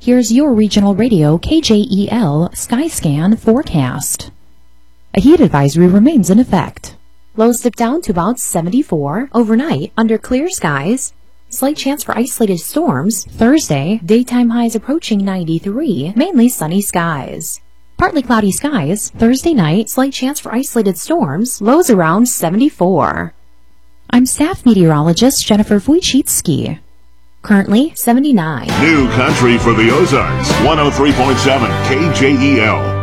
Here's your regional radio KJEL Skyscan forecast. A heat advisory remains in effect. Lows dip down to about 74 overnight under clear skies. Slight chance for isolated storms. Thursday, daytime highs approaching 93, mainly sunny skies. Partly cloudy skies. Thursday night, slight chance for isolated storms. Lows around 74. I'm staff meteorologist Jennifer Wojcicki. Currently 79. New country for the Ozarks, 103.7 KJEL.